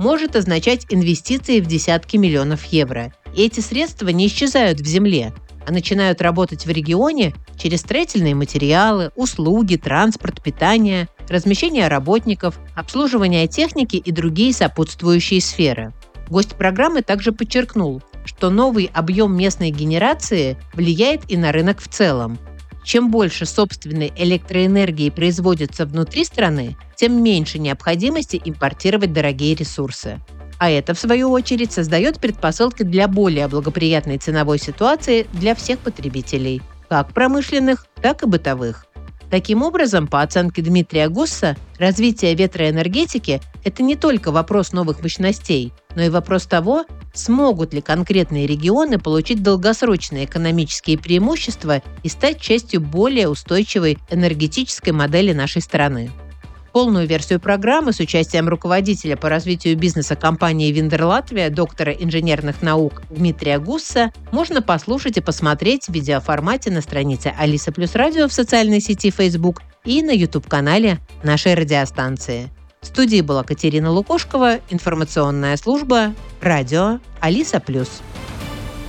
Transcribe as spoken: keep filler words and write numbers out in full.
может означать инвестиции в десятки миллионов евро. И эти средства не исчезают в земле, а начинают работать в регионе через строительные материалы, услуги, транспорт, питание, размещение работников, обслуживание техники и другие сопутствующие сферы. Гость программы также подчеркнул, что новый объем местной генерации влияет и на рынок в целом. Чем больше собственной электроэнергии производится внутри страны, тем меньше необходимости импортировать дорогие ресурсы. А это, в свою очередь, создает предпосылки для более благоприятной ценовой ситуации для всех потребителей, как промышленных, так и бытовых. Таким образом, по оценке Дмитрия Гусса, развитие ветроэнергетики – это не только вопрос новых мощностей, но и вопрос того, смогут ли конкретные регионы получить долгосрочные экономические преимущества и стать частью более устойчивой энергетической модели нашей страны. Полную версию программы с участием руководителя по развитию бизнеса компании «Виндер Латвия», доктора инженерных наук Дмитрия Гусса, можно послушать и посмотреть в видеоформате на странице Алиса Плюс Радио в социальной сети Facebook и на YouTube-канале нашей радиостанции. В студии была Катерина Лукошкова, информационная служба «Радио Алиса Плюс».